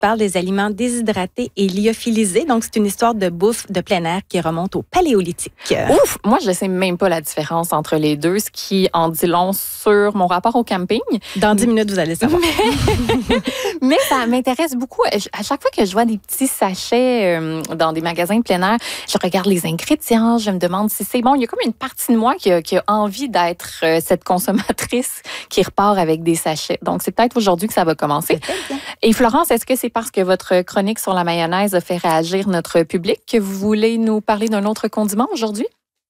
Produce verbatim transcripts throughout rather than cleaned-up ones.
parle des aliments déshydratés et lyophilisés. Donc, c'est une histoire de bouffe de plein air qui remonte au Paléolithique. Ouf! Moi, je ne sais même pas la différence entre les deux, ce qui en dit long sur mon rapport au camping. Dans dix minutes, vous allez savoir. Mais, mais ça m'intéresse beaucoup. À chaque fois que je vois des petits sachets euh, dans des magasins de plein air, je regarde les ingrédients, je me demande si c'est bon. Il y a comme une partie de moi qui a, qui a envie d'être euh, cette consommatrice qui repart avec des sachets. Donc, c'est peut-être aujourd'hui que ça va commencer. Et Florence, est-ce que c'est parce que votre chronique sur la mayonnaise a fait réagir notre public que vous voulez nous parler d'un autre condiment aujourd'hui?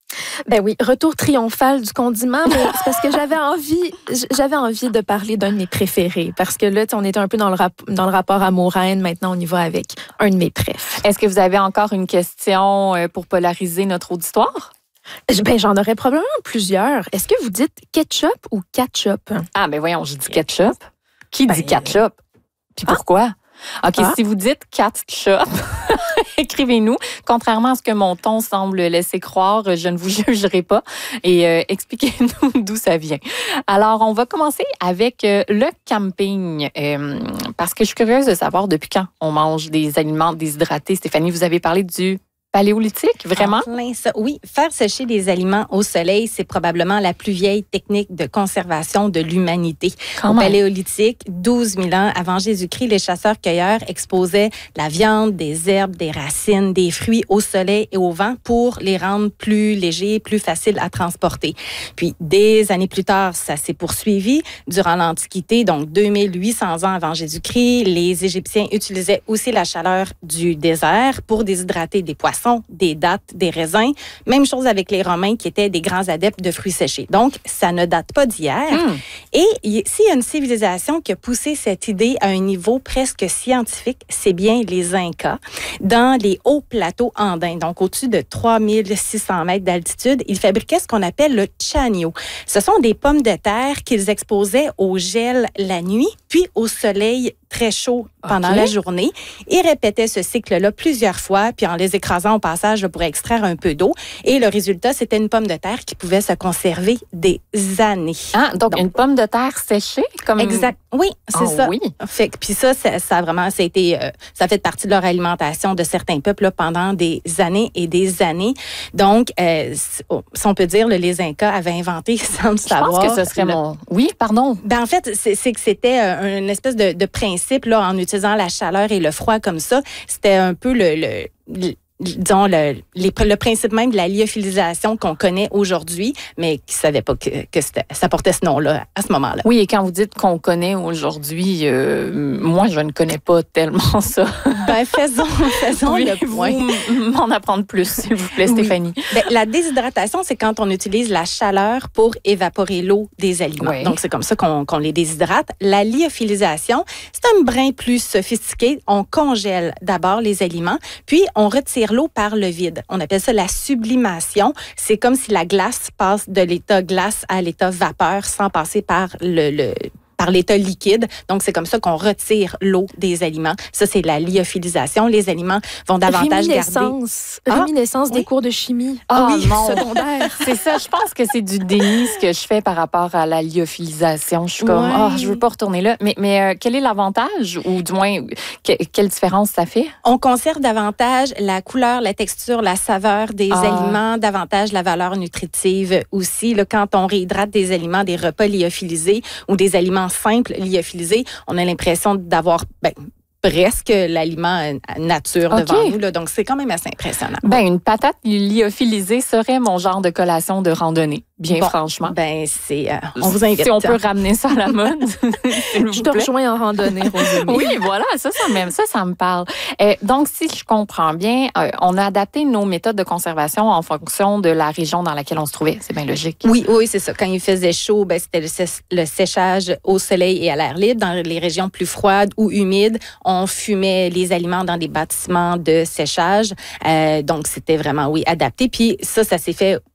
Ben oui, retour triomphal du condiment, mais c'est parce que j'avais envie, j'avais envie de parler d'un de mes préférés, parce que là, on était un peu dans le, rap- dans le rapport amour-haine, maintenant on y va avec un de mes préfs. Est-ce que vous avez encore une question pour polariser notre auditoire? Ben, j'en aurais probablement plusieurs. Est-ce que vous dites ketchup ou ketchup? Ah, ben voyons, j'ai dit ketchup. Qui dit Ben, ketchup? Puis pourquoi? OK, Ah. si vous dites ketchup, écrivez-nous. Contrairement à ce que mon ton semble laisser croire, je ne vous jugerai pas. Et euh, expliquez-nous d'où ça vient. Alors, on va commencer avec euh, le camping. Euh, parce que je suis curieuse de savoir depuis quand on mange des aliments déshydratés. Stéphanie, vous avez parlé du Paléolithique, vraiment? En plein ça. Oui, faire sécher des aliments au soleil, c'est probablement la plus vieille technique de conservation de l'humanité. Quand Au même. Paléolithique, douze mille ans avant Jésus-Christ, les chasseurs-cueilleurs exposaient la viande, des herbes, des racines, des fruits au soleil et au vent pour les rendre plus légers, plus faciles à transporter. Puis, des années plus tard, ça s'est poursuivi. Durant l'Antiquité, donc deux mille huit cents ans avant Jésus-Christ, les Égyptiens utilisaient aussi la chaleur du désert pour déshydrater des poissons, des dattes, des raisins. Même chose avec les Romains qui étaient des grands adeptes de fruits séchés. Donc, ça ne date pas d'hier. Mm. Et y- s'il y a une civilisation qui a poussé cette idée à un niveau presque scientifique, c'est bien les Incas. Dans les hauts plateaux andins, donc au-dessus de trois mille six cents mètres d'altitude, ils fabriquaient ce qu'on appelle le chanio. Ce sont des pommes de terre qu'ils exposaient au gel la nuit, puis au soleil très chaud pendant OK. la journée. Ils répétaient ce cycle-là plusieurs fois, puis en les écrasant au passage pour extraire un peu d'eau. Et le résultat, c'était une pomme de terre qui pouvait se conserver des années. Ah, donc, Donc, une pomme de terre séchée? Comme... Exact. Oui, c'est Ah ça. oui. Fait que puis ça, ça, ça a vraiment, ça a été, euh, ça fait partie de leur alimentation de certains peuples là, pendant des années et des années. Donc, euh, si on peut dire, là, les Incas avaient inventé sans le Je savoir. pense que ce serait le- mon... Oui, pardon. Ben, en fait, c'est, c'est que c'était euh, une espèce de, de principe là, en utilisant la chaleur et le froid comme ça. C'était un peu le, le, le disons, le, les, le principe même de la lyophilisation qu'on connaît aujourd'hui, mais qui ne savait pas que, que c'était, ça portait ce nom-là à ce moment-là. Oui, et quand vous dites qu'on connaît aujourd'hui, euh, moi, je ne connais pas tellement ça. Ben, faisons, faisons le point. Pouvez-vous m'en apprendre plus, s'il vous plaît, Oui. Stéphanie? Ben, la déshydratation, c'est quand on utilise la chaleur pour évaporer l'eau des aliments. Oui. Donc, c'est comme ça qu'on, qu'on les déshydrate. La lyophilisation, c'est un brin plus sophistiqué. On congèle d'abord les aliments, puis on retire l'eau par le vide. On appelle ça la sublimation. C'est comme si la glace passe de l'état glace à l'état vapeur sans passer par le, le par l'état liquide. Donc, c'est comme ça qu'on retire l'eau des aliments. Ça, c'est la lyophilisation. Les aliments vont davantage garder... Réminiscence, Ah, réminiscence oui. des cours de chimie. Ah, oui, non. secondaire. C'est ça, je pense que c'est du déni ce que je fais par rapport à la lyophilisation. Je suis comme, Ouais. ah, je veux pas retourner là. Mais, mais euh, quel est l'avantage ou du moins, que- quelle différence ça fait? On conserve davantage la couleur, la texture, la saveur des Ah. aliments, davantage la valeur nutritive aussi. Là, quand on réhydrate des aliments, des repas lyophilisés ou des aliments simples lyophilisés, on a l'impression d'avoir ben, presque l'aliment euh, nature OK. devant nous. Là, donc, c'est quand même assez impressionnant. Ben, une patate lyophilisée serait mon genre de collation de randonnée, bien Bon, franchement. Ben, c'est, euh, on vous invite. Si on peut ramener ça à la mode, s'il vous Je te plaît. rejoins en randonnée, Rosemary. Oui, voilà, ça, ça, même, ça, ça me parle. Euh, donc, si je comprends bien, euh, on a adapté nos méthodes de conservation en fonction de la région dans laquelle on se trouvait. C'est bien logique. Oui, oui, c'est ça. Quand il faisait chaud, ben, c'était le, sé- le séchage au soleil et à l'air libre. Dans les régions plus froides ou humides, on fumait les aliments dans des bâtiments de séchage. Euh, donc, c'était vraiment, oui, adapté. Puis ça, ça s'est fait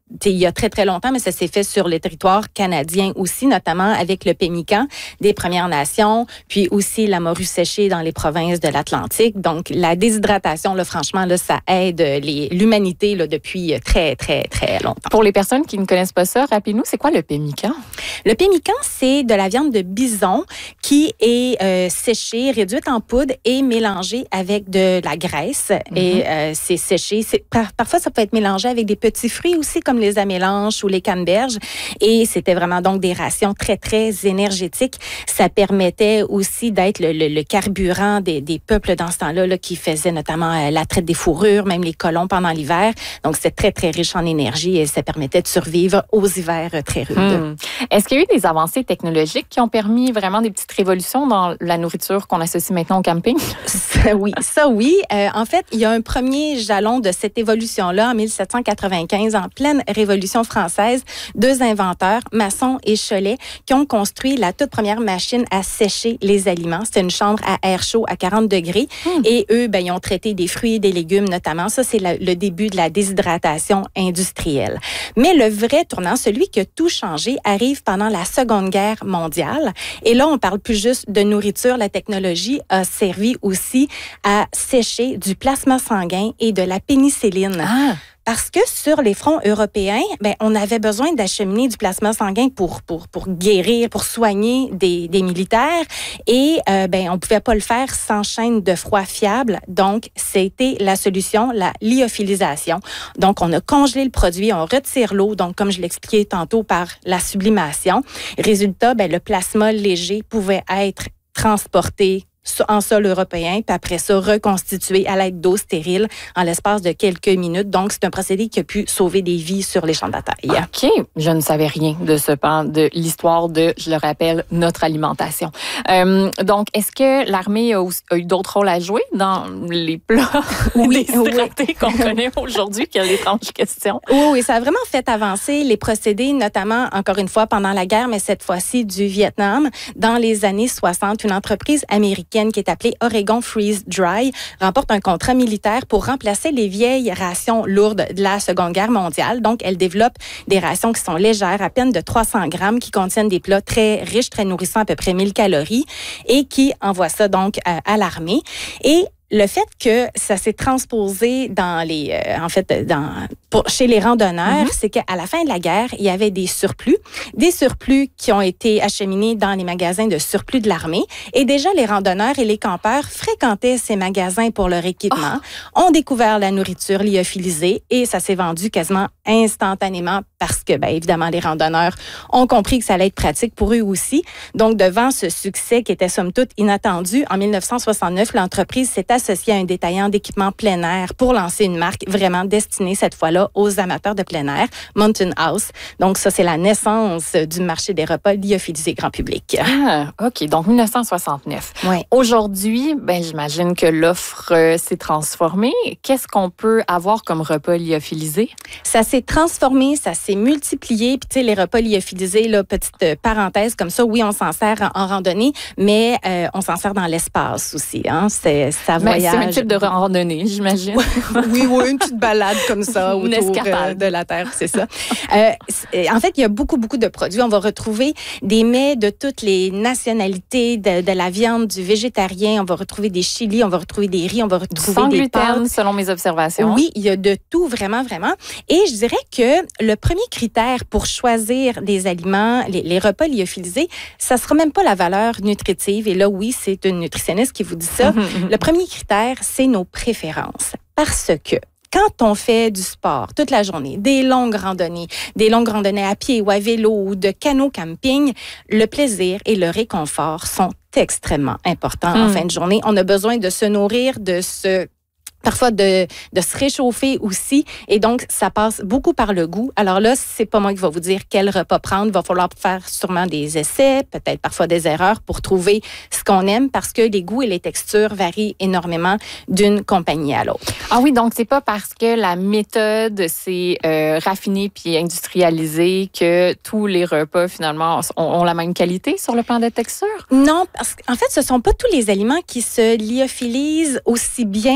il y a très, très longtemps, mais ça s'est fait sur le territoire canadien aussi, notamment avec le pemmican des Premières Nations, puis aussi la morue séchée dans les provinces de l'Atlantique. Donc, la déshydratation, là, franchement, là, ça aide les, l'humanité là, depuis très, très, très longtemps. Pour les personnes qui ne connaissent pas ça, rappelez-nous, c'est quoi le pemmican? Le pemmican, c'est de la viande de bison qui est euh, séchée, réduite en poudre et mélangée avec de la graisse. Mm-hmm. Et euh, c'est séché. C'est, par, parfois, ça peut être mélangé avec des petits fruits aussi, comme les amélanches ou les canneberges. Et c'était vraiment donc des rations très, très énergétiques. Ça permettait aussi d'être le, le, le carburant des, des peuples dans ce temps-là là, qui faisaient notamment euh, la traite des fourrures, même les colons pendant l'hiver. Donc, c'était très, très riche en énergie et ça permettait de survivre aux hivers euh, très rudes. Hum. Est-ce qu'il y a eu des avancées technologiques qui ont permis vraiment des petites révolutions dans la nourriture qu'on associe maintenant au camping? Ça, oui, ça oui. Euh, en fait, il y a un premier jalon de cette évolution-là en mille sept cent quatre-vingt-quinze, en pleine Révolution française. Deux inventeurs, Masson et Cholet, qui ont construit la toute première machine à sécher les aliments. C'était une chambre à air chaud à quarante degrés. Hum. Et eux, ben, ils ont traité des fruits et des légumes notamment. Ça, c'est la, le début de la déshydratation industrielle. Mais le vrai tournant, celui qui a tout changé, arrive pendant la Seconde Guerre mondiale. Et là, on parle plus juste de nourriture. La technologie a servi aussi à sécher du plasma sanguin et de la pénicilline. Ah. Parce que sur les fronts européens, ben, on avait besoin d'acheminer du plasma sanguin pour, pour, pour guérir, pour soigner des, des militaires. Et euh, ben, on pouvait pas le faire sans chaîne de froid fiable. Donc, c'était la solution, la lyophilisation. Donc, on a congelé le produit, on retire l'eau. Donc, comme je l'expliquais tantôt, par la sublimation. Résultat, ben, le plasma léger pouvait être transporté en sol européen, puis après ça, reconstitué à l'aide d'eau stérile en l'espace de quelques minutes. Donc, c'est un procédé qui a pu sauver des vies sur les champs de bataille. OK. Je ne savais rien de ce pan de l'histoire de, je le rappelle, notre alimentation. Euh, donc, est-ce que l'armée a, a eu d'autres rôles à jouer dans les plats oui, déshydratés oui. qu'on connaît aujourd'hui? Quelle étrange question. Oui, oui, ça a vraiment fait avancer les procédés, notamment, encore une fois, pendant la guerre, mais cette fois-ci du Vietnam. Dans les années soixante, une entreprise américaine qui est appelée Oregon Freeze Dry remporte un contrat militaire pour remplacer les vieilles rations lourdes de la Seconde Guerre mondiale. Donc, elle développe des rations qui sont légères, à peine de trois cents grammes, qui contiennent des plats très riches, très nourrissants, à peu près mille calories, et qui envoient ça donc à, à l'armée. Et le fait que ça s'est transposé dans les, euh, en fait, dans pour, chez les randonneurs, mm-hmm. c'est qu'à la fin de la guerre, il y avait des surplus, des surplus qui ont été acheminés dans les magasins de surplus de l'armée. Et déjà, les randonneurs et les campeurs fréquentaient ces magasins pour leur équipement, oh. ont découvert la nourriture lyophilisée et ça s'est vendu quasiment instantanément parce que, ben, évidemment, les randonneurs ont compris que ça allait être pratique pour eux aussi. Donc, devant ce succès qui était somme toute inattendu, en mille neuf cent soixante-neuf, l'entreprise s'est associée à un détaillant d'équipement plein air pour lancer une marque vraiment destinée cette fois-là aux amateurs de plein air, Mountain House. Donc, ça, c'est la naissance du marché des repas lyophilisés grand public. Ah, OK. Donc, mille neuf cent soixante-neuf. Oui. Aujourd'hui, ben, j'imagine que l'offre euh, s'est transformée. Qu'est-ce qu'on peut avoir comme repas lyophilisés? Ça s'est transformé, ça s'est multiplié. Puis, tu sais, les repas lyophilisés, là, petite parenthèse comme ça, oui, on s'en sert en, en randonnée, mais euh, on s'en sert dans l'espace aussi. Hein? C'est, ça voyage. Ben, c'est un type de randonnée, j'imagine. oui, oui, une petite balade comme ça autour euh, de la Terre, c'est ça. euh, c'est, en fait, il y a beaucoup, beaucoup de produits. On va retrouver des mets de toutes les nationalités, de, de la viande, du végétarien. On va retrouver des chilis, on va retrouver des riz, on va retrouver Sans des gluten, pâtes. selon mes observations. Oui, il y a de tout, vraiment, vraiment. Et je dirais que le premier critère pour choisir des aliments, les, les repas lyophilisés, ça sera même pas la valeur nutritive. Et là, oui, c'est une nutritionniste qui vous dit ça. Le premier critère, c'est nos préférences. Parce que quand on fait du sport toute la journée, des longues randonnées, des longues randonnées à pied ou à vélo ou de canot camping, le plaisir et le réconfort sont extrêmement importants mmh. en fin de journée. On a besoin de se nourrir, de se parfois de, de se réchauffer aussi. Et donc, ça passe beaucoup par le goût. Alors là, c'est pas moi qui va vous dire quel repas prendre. Il va falloir faire sûrement des essais, peut-être parfois des erreurs pour trouver ce qu'on aime parce que les goûts et les textures varient énormément d'une compagnie à l'autre. Ah oui, donc c'est pas parce que la méthode s'est euh, raffinée puis industrialisée que tous les repas, finalement, ont, ont la même qualité sur le plan de texture? Non, parce qu'en fait, ce sont pas tous les aliments qui se lyophilisent aussi bien ou qui gardent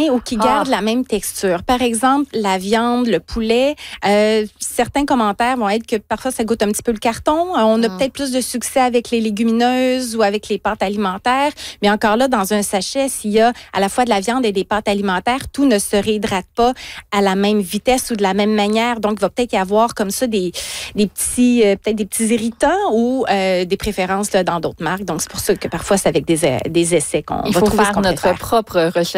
garde la même texture. Par exemple, la viande, le poulet, euh, certains commentaires vont être que parfois ça goûte un petit peu le carton. On a mm. peut-être plus de succès avec les légumineuses ou avec les pâtes alimentaires. Mais encore là, dans un sachet, s'il y a à la fois de la viande et des pâtes alimentaires, tout ne se réhydrate pas à la même vitesse ou de la même manière. Donc, il va peut-être y avoir comme ça des, des petits, euh, peut-être des petits irritants ou euh, des préférences là, dans d'autres marques. Donc, c'est pour ça que parfois, c'est avec des, des essais qu'on Il va faut trouver faire ce qu'on notre préfère. propre recherche